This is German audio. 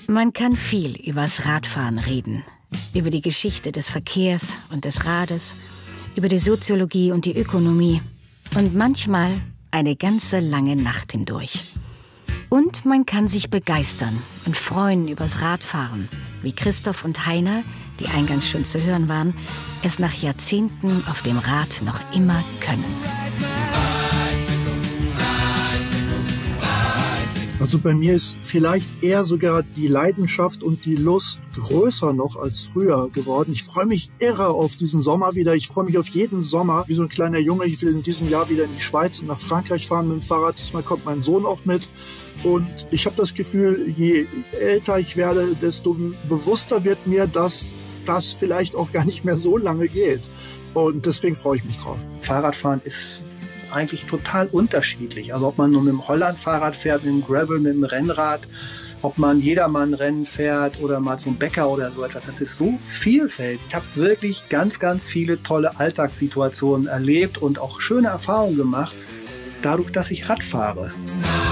Man kann viel übers Radfahren reden. Über die Geschichte des Verkehrs und des Rades, über die Soziologie und die Ökonomie. Und manchmal eine ganze lange Nacht hindurch. Und man kann sich begeistern und freuen übers Radfahren, wie Christoph und Heiner, die eingangs schon zu hören waren, es nach Jahrzehnten auf dem Rad noch immer können. Also bei mir ist vielleicht eher sogar die Leidenschaft und die Lust größer noch als früher geworden. Ich freue mich irre auf diesen Sommer wieder. Ich freue mich auf jeden Sommer. Wie so ein kleiner Junge, ich will in diesem Jahr wieder in die Schweiz und nach Frankreich fahren mit dem Fahrrad. Diesmal kommt mein Sohn auch mit. Und ich habe das Gefühl, je älter ich werde, desto bewusster wird mir, dass das vielleicht auch gar nicht mehr so lange geht. Und deswegen freue ich mich drauf. Fahrradfahren ist eigentlich total unterschiedlich. Also ob man nur mit dem Holland-Fahrrad fährt, mit dem Gravel, mit dem Rennrad, ob man Jedermann-Rennen fährt oder mal zum Bäcker oder so etwas. Das ist so vielfältig. Ich habe wirklich ganz, ganz viele tolle Alltagssituationen erlebt und auch schöne Erfahrungen gemacht, dadurch, dass ich Rad fahre.